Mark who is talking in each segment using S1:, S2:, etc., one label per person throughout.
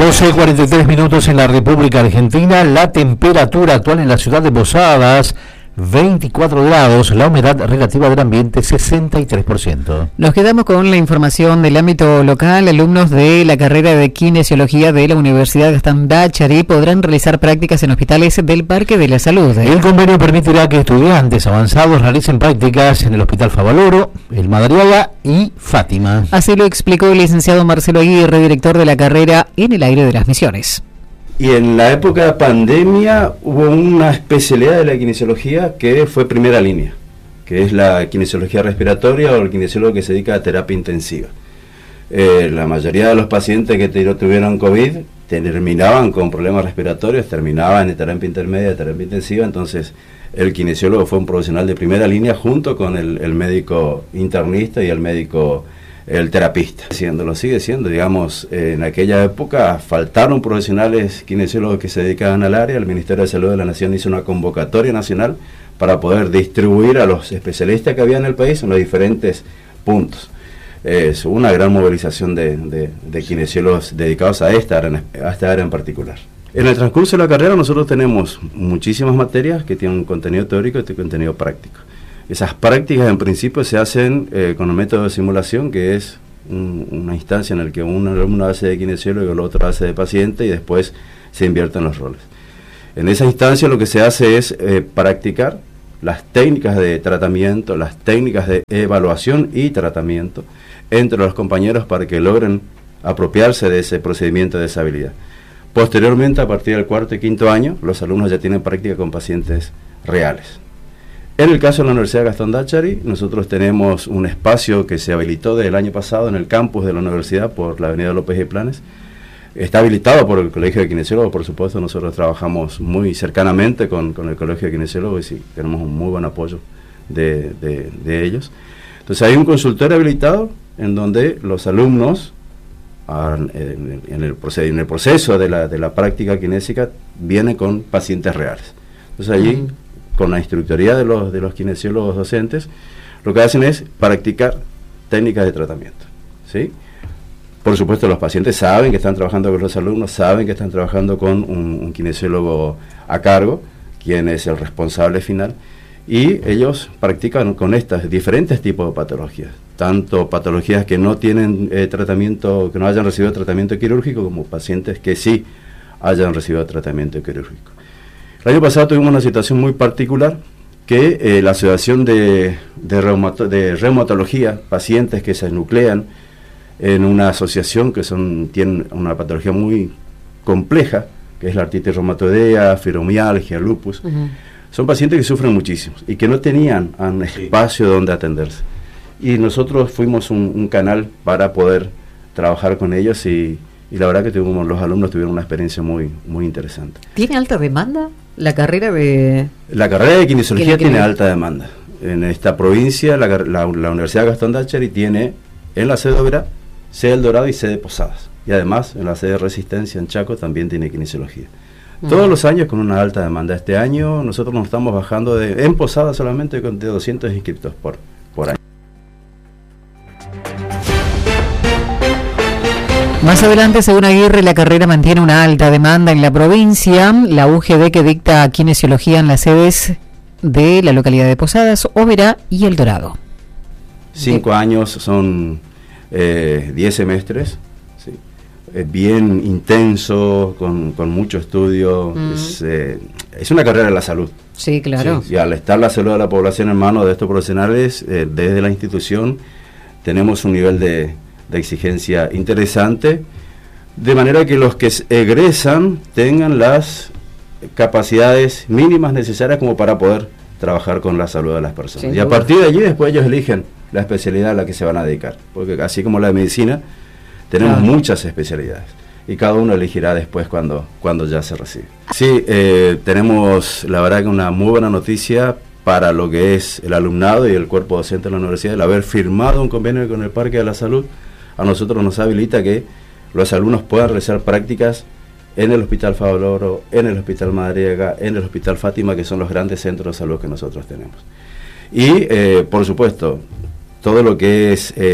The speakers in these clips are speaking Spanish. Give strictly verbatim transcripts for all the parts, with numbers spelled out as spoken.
S1: doce cuarenta y tres minutos en la República Argentina. La temperatura actual en la ciudad de Posadas, veinticuatro grados, la humedad relativa del ambiente sesenta y tres por ciento.
S2: Nos quedamos con la información del ámbito local. Alumnos de la carrera de Kinesiología de la Universidad Gastón Dáchari podrán realizar prácticas en hospitales del Parque de la Salud.
S1: El convenio permitirá que estudiantes avanzados realicen prácticas en el Hospital Favaloro, el Madariaga y Fátima.
S2: Así lo explicó el licenciado Marcelo Aguirre, director de la carrera en el Aire de las Misiones.
S3: Y en la época de pandemia hubo una especialidad de la kinesiología que fue primera línea, que es la kinesiología respiratoria o el kinesiólogo que se dedica a terapia intensiva. Eh, la mayoría de los pacientes que tuvieron COVID terminaban con problemas respiratorios, terminaban en terapia intermedia, terapia intensiva, entonces el kinesiólogo fue un profesional de primera línea junto con el, el médico internista y el médico el terapista. Siendo, lo sigue siendo, digamos, eh, en aquella época faltaron profesionales kinesiólogos que se dedicaban al área. El Ministerio de Salud de la Nación hizo una convocatoria nacional para poder distribuir a los especialistas que había en el país en los diferentes puntos. Es una gran movilización de, de, de kinesiólogos dedicados a esta, área, a esta área en particular. En el transcurso de la carrera nosotros tenemos muchísimas materias que tienen un contenido teórico y un contenido práctico. Esas prácticas en principio se hacen eh, con el método de simulación, que es un, una instancia en la que un alumno hace de kinesiólogo y el otro hace de paciente y después se invierten los roles. En esa instancia lo que se hace es eh, practicar las técnicas de tratamiento, las técnicas de evaluación y tratamiento entre los compañeros para que logren apropiarse de ese procedimiento, de esa habilidad. Posteriormente, a partir del cuarto y quinto año, los alumnos ya tienen práctica con pacientes reales. En el caso de la Universidad Gastón Dáchari, nosotros tenemos un espacio que se habilitó desde el año pasado en el campus de la universidad por la avenida López y Planes. Está habilitado por el Colegio de Kinesiólogos, por supuesto, nosotros trabajamos muy cercanamente con, con el Colegio de Kinesiólogos y sí, tenemos un muy buen apoyo de, de, de ellos. Entonces hay un consultorio habilitado en donde los alumnos, en, en, el, proced, en el proceso de la, de la práctica kinésica, vienen con pacientes reales. Entonces allí... Uh-huh. Con la instructoría de los, de los kinesiólogos docentes, lo que hacen es practicar técnicas de tratamiento, ¿sí? Por supuesto, los pacientes saben que están trabajando con los alumnos, saben que están trabajando con un, un kinesiólogo a cargo, quien es el responsable final, y ellos practican con estas diferentes tipos de patologías, tanto patologías que no tienen eh, tratamiento, que no hayan recibido tratamiento quirúrgico, como pacientes que sí hayan recibido tratamiento quirúrgico. El año pasado tuvimos una situación muy particular que eh, la Asociación de, de, reumato, de Reumatología, pacientes que se nuclean en una asociación que son tienen una patología muy compleja, que es la artritis reumatoidea, fibromialgia, lupus, uh-huh. Son pacientes que sufren muchísimo y que no tenían un espacio donde atenderse. Y nosotros fuimos un, un canal para poder trabajar con ellos y, y la verdad que tuvimos, los alumnos tuvieron una experiencia muy, muy interesante.
S2: ¿Tiene alta demanda la carrera de...?
S3: La carrera de kinesiología tiene alta demanda. En esta provincia, la, la, la Universidad Gastón Dáchari tiene en la sede de Oberá, sede El Dorado y sede Posadas. Y además, en la sede de Resistencia, en Chaco, también tiene kinesiología. Uh-huh. Todos los años con una alta demanda. Este año nosotros nos estamos bajando de, en Posadas solamente con de doscientos inscriptos por, por año.
S2: Más adelante, según Aguirre, la carrera mantiene una alta demanda en la provincia. La U G D que dicta kinesiología en las sedes de la localidad de Posadas, Oberá y El Dorado.
S3: Cinco de... años son eh, diez semestres, ¿sí? eh, bien intenso, con, con mucho estudio. Mm. Es, eh, es una carrera de la salud.
S2: Sí, claro.
S3: ¿Sí? Y al estar la salud de la población en manos de estos profesionales, eh, desde la institución tenemos un nivel de... de exigencia interesante, de manera que los que egresan tengan las capacidades mínimas necesarias como para poder trabajar con la salud de las personas. Sí, y a partir de allí después ellos eligen la especialidad a la que se van a dedicar, porque así como la de medicina, tenemos claro. muchas especialidades, y cada uno elegirá después cuando, cuando ya se recibe. Sí, eh, tenemos la verdad que una muy buena noticia para lo que es el alumnado y el cuerpo docente de la universidad, el haber firmado un convenio con el Parque de la Salud. A nosotros nos habilita que los alumnos puedan realizar prácticas en el Hospital Favaloro, en el Hospital Madariaga, en el Hospital Fátima, que son los grandes centros de salud que nosotros tenemos. Y, eh, por supuesto, todo lo que es eh,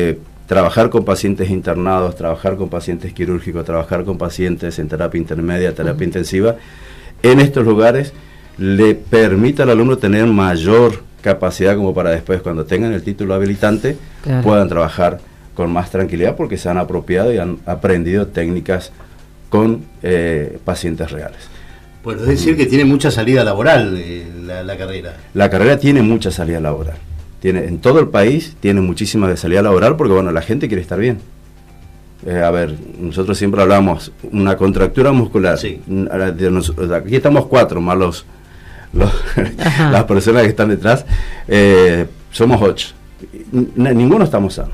S3: trabajar con pacientes internados, trabajar con pacientes quirúrgicos, trabajar con pacientes en terapia intermedia, terapia uh-huh. intensiva, en estos lugares le permite al alumno tener mayor capacidad como para después, cuando tengan el título habilitante, claro. puedan trabajar con más tranquilidad porque se han apropiado y han aprendido técnicas con eh, pacientes reales.
S4: Bueno, es decir que tiene mucha salida laboral eh, la, la carrera.
S3: La carrera tiene mucha salida laboral. Tiene, en todo el país tiene muchísima salida laboral porque, bueno, la gente quiere estar bien. Eh, a ver, nosotros siempre hablamos, una contractura muscular. Sí. Aquí estamos cuatro, más los, los las personas que están detrás. Eh, somos ocho. N- ninguno estamos sanos.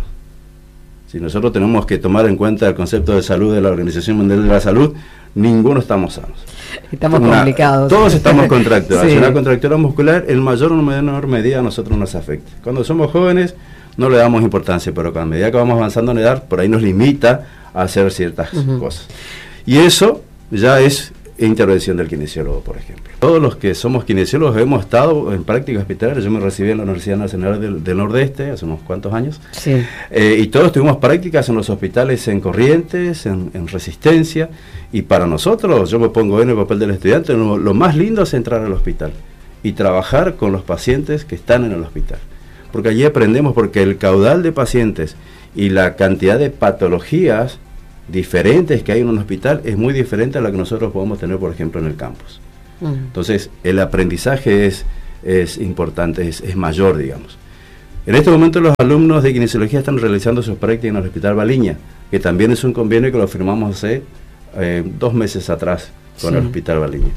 S3: Si nosotros tenemos que tomar en cuenta el concepto de salud de la Organización Mundial de la Salud, ninguno estamos sanos.
S2: Estamos una, complicados.
S3: Todos estamos contracturados. Sí. Una contractura muscular, en mayor o menor medida, a nosotros nos afecta. Cuando somos jóvenes, no le damos importancia, pero a medida que vamos avanzando en edad, por ahí nos limita a hacer ciertas uh-huh. cosas. Y eso ya es intervención del kinesiólogo, por ejemplo. Todos los que somos kinesiólogos hemos estado en prácticas hospitalarias. Yo me recibí en la Universidad Nacional del, del Nordeste hace unos cuantos años. Sí. Eh, y todos tuvimos prácticas en los hospitales en Corrientes, en, en Resistencia. Y para nosotros, yo me pongo en el papel del estudiante, lo, lo más lindo es entrar al hospital y trabajar con los pacientes que están en el hospital. Porque allí aprendemos, porque el caudal de pacientes y la cantidad de patologías diferentes que hay en un hospital es muy diferente a la que nosotros podemos tener, por ejemplo, en el campus. Uh-huh. Entonces, el aprendizaje es, es importante, es, es mayor, digamos. En este momento los alumnos de kinesiología están realizando sus prácticas en el Hospital Baliña, que también es un convenio que lo firmamos hace eh, dos meses atrás con sí. el Hospital Baliña.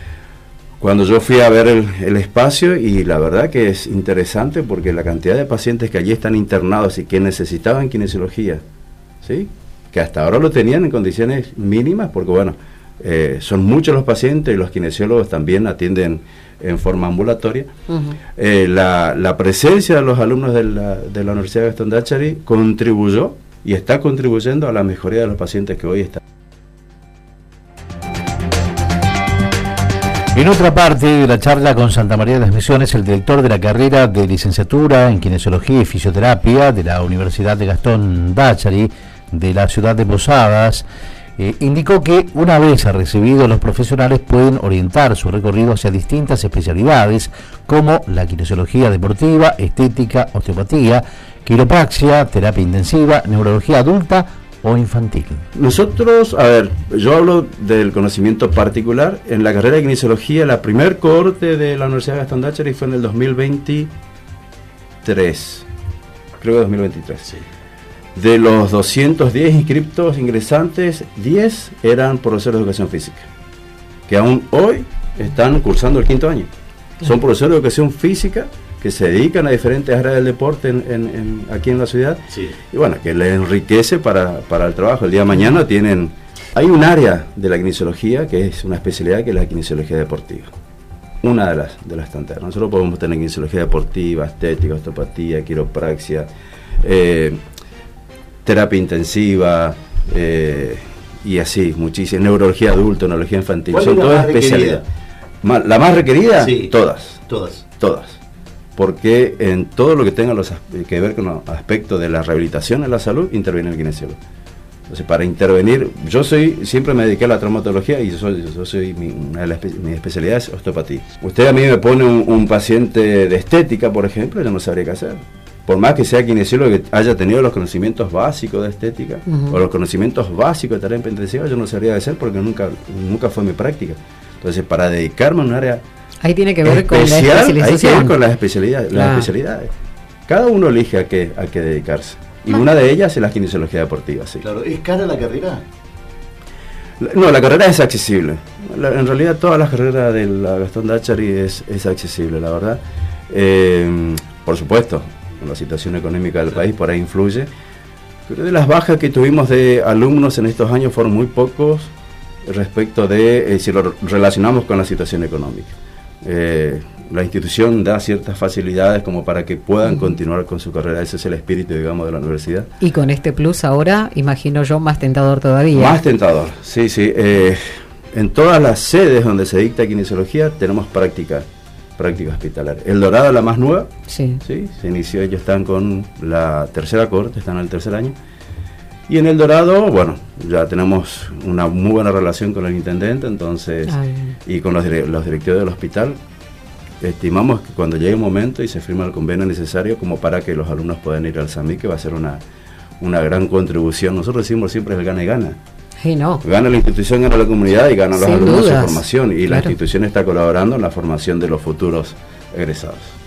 S3: Cuando yo fui a ver el, el espacio, y la verdad que es interesante porque la cantidad de pacientes que allí están internados y que necesitaban kinesiología, ¿sí?, que hasta ahora lo tenían en condiciones mínimas, porque bueno, eh, son muchos los pacientes y los kinesiólogos también atienden en forma ambulatoria. Uh-huh. Eh, la, la presencia de los alumnos de la, de la Universidad Gastón Dáchari contribuyó y está contribuyendo a la mejoría de los pacientes que hoy están.
S1: En otra parte de la charla con Santa María de las Misiones, el director de la carrera de licenciatura en Kinesiología y Fisioterapia de la Universidad de Gastón Dáchari de la ciudad de Posadas, eh, indicó que una vez recibidos los profesionales pueden orientar su recorrido hacia distintas especialidades como la kinesiología deportiva, estética, osteopatía, quiropraxia, terapia intensiva, neurología adulta o infantil.
S3: Nosotros, a ver, yo hablo del conocimiento particular. En la carrera de kinesiología, la primer cohorte de la Universidad de Gastón Dáchari fue en el dos mil veintitrés, creo que dos mil veintitrés. Sí. De los doscientos diez inscriptos ingresantes, diez eran profesores de educación física, que aún hoy están cursando el quinto año. Son profesores de educación física que se dedican a diferentes áreas del deporte en, en, en, aquí en la ciudad. Sí. Y bueno, que les enriquece para, para el trabajo. El día de mañana tienen... Hay un área de la kinesiología que es una especialidad, que es la kinesiología deportiva. Una de las, de las tantas. Nosotros podemos tener kinesiología deportiva, estética, osteopatía, quiropraxia, eh, terapia intensiva, eh, y así, muchísimas, neurología adulta, neurología infantil, son todas especialidades. La más requerida, sí. todas,
S4: todas,
S3: todas, porque en todo lo que tenga los, que ver con los aspectos de la rehabilitación en la salud, interviene el kinesiólogo. Entonces, para intervenir, yo soy, siempre me dediqué a la traumatología y yo soy, yo soy mi, una de las mi especialidad es osteopatía. Usted a mí me pone un, un paciente de estética, por ejemplo, yo no sabría qué hacer. Por más que sea kinesiólogo, que haya tenido los conocimientos básicos de estética, uh-huh. o los conocimientos básicos de terapia intensiva, yo no sabría qué hacer porque nunca, nunca fue mi práctica. Entonces, para dedicarme a un área
S2: ahí tiene que ver
S3: especial,
S2: con la especialización.
S3: Hay que ver con las especialidades, las especialidades. Cada uno elige a qué, a qué dedicarse. Y ah. una de ellas es la kinesiología deportiva, sí.
S4: Claro, ¿es cara la carrera?
S3: No, la carrera es accesible. La, en realidad todas las carreras de la Gastón Dáchari es, es accesible, la verdad. Eh, por supuesto, la situación económica del sí. país por ahí influye. Pero de las bajas que tuvimos de alumnos en estos años fueron muy pocos respecto de, eh, si lo relacionamos con la situación económica. Eh, la institución da ciertas facilidades como para que puedan uh-huh. continuar con su carrera. Ese es el espíritu, digamos, de la universidad.
S2: Y con este plus ahora, imagino yo, más tentador todavía.
S3: Más tentador, sí, sí. Eh, en todas las sedes donde se dicta kinesiología tenemos práctica, práctica hospitalaria. El Dorado es la más nueva,
S2: Sí.
S3: ¿sí? Se inició, ellos están con la tercera corte, están en el tercer año. Y en El Dorado, bueno, ya tenemos una muy buena relación con el intendente, entonces,
S2: Ay.
S3: y con los, dire- los directivos del hospital. Estimamos que cuando llegue un momento y se firma el convenio necesario como para que los alumnos puedan ir al SAMI, que va a ser una, una gran contribución. Nosotros decimos siempre el gana y gana.
S2: Sí, no.
S3: Gana la institución, gana la comunidad y gana los
S2: Sin
S3: alumnos
S2: dudas.
S3: su formación. Y la
S2: Claro.
S3: institución está colaborando en la formación de los futuros egresados.